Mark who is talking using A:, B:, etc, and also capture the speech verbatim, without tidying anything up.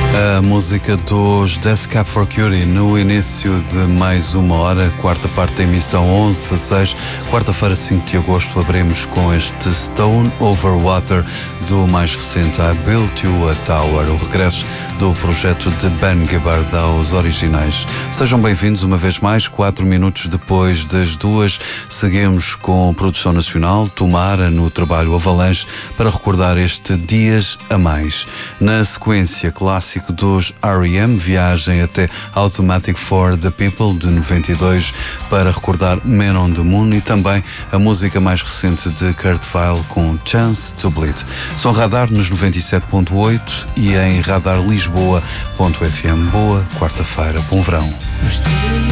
A: A música dos Death Cab for Cutie no início de mais uma hora, quarta parte da emissão onze dezasseis, quarta-feira cinco de agosto, abrimos com este Stone Over Water do mais recente I Built You a Tower, o regresso do projeto de Ben Gibbard aos originais. Sejam bem-vindos uma vez mais, quatro minutos depois das duas, seguimos com produção nacional, Tomara no trabalho Avalanche, para recordar este Dias a Mais. Na sequência, clássico dos R E M, viagem até Automatic for the People de noventa e dois para recordar Man on the Moon, e também a música mais recente de Kurt Weill com Chance to Bleed. São Radar nos noventa e sete ponto oito e em radar lisboa ponto f m. Boa quarta-feira, bom verão.